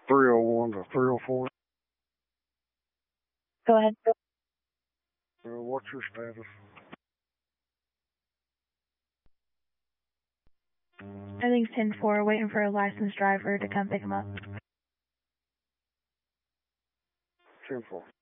301 to 304. Go ahead. What's your status? Everything's 10-4, waiting for a licensed driver to come pick him up. 10-4.